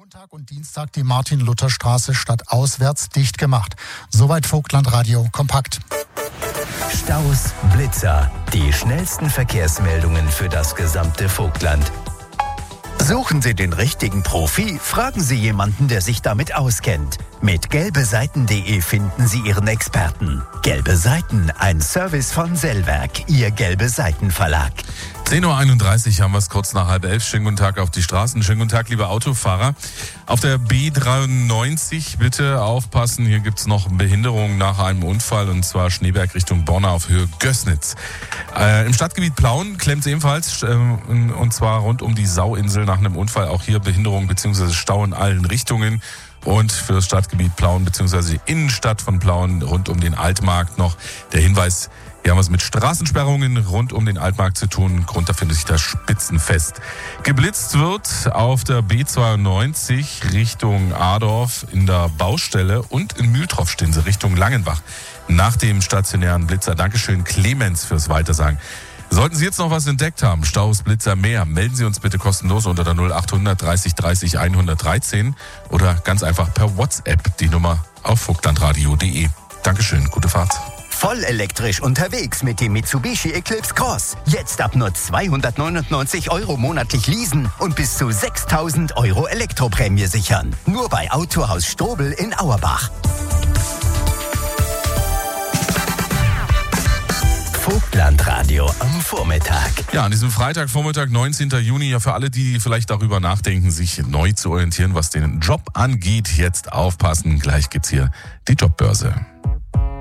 Montag und Dienstag die Martin-Luther-Straße stadtauswärts dicht gemacht. Soweit Vogtland-Radio kompakt. Staus, Blitzer, die schnellsten Verkehrsmeldungen für das gesamte Vogtland. Suchen Sie den richtigen Profi? Fragen Sie jemanden, der sich damit auskennt. Mit gelbeseiten.de finden Sie Ihren Experten. Gelbe Seiten, ein Service von Sellwerk, Ihr Gelbe Seiten Verlag. 10.31 Uhr haben wir es kurz nach 10:30. Schönen guten Tag auf die Straßen. Schönen guten Tag, liebe Autofahrer. Auf der B93 bitte aufpassen. Hier gibt es noch Behinderungen nach einem Unfall, und zwar Schneeberg Richtung Borna auf Höhe Gößnitz. Im Stadtgebiet Plauen klemmt es ebenfalls, und zwar rund um die Sauinsel nach einem Unfall. Auch hier Behinderung bzw. Stau in allen Richtungen. Und für das Stadtgebiet Plauen bzw. die Innenstadt von Plauen rund um den Altmarkt noch der Hinweis: Hier haben wir es mit Straßensperrungen rund um den Altmarkt zu tun. Grund dafür sich das Spitzenfest. Geblitzt wird auf der B92 Richtung Adorf in der Baustelle und in Mühltroff stehen sie Richtung Langenbach. Nach dem stationären Blitzer. Dankeschön, Clemens, fürs Weitersagen. Sollten Sie jetzt noch was entdeckt haben, Staus, Blitzer, mehr, melden Sie uns bitte kostenlos unter der 0800 30 30 113 oder ganz einfach per WhatsApp die Nummer auf vogtlandradio.de. Dankeschön, gute Fahrt. Voll elektrisch unterwegs mit dem Mitsubishi Eclipse Cross. Jetzt ab nur 299 € monatlich leasen und bis zu 6.000 € Elektroprämie sichern. Nur bei Autohaus Strobel in Auerbach. Vogtlandradio am Vormittag. Ja, an diesem Freitagvormittag, 19. Juni, ja, für alle, die vielleicht darüber nachdenken, sich neu zu orientieren, was den Job angeht, jetzt aufpassen. Gleich gibt's hier die Jobbörse.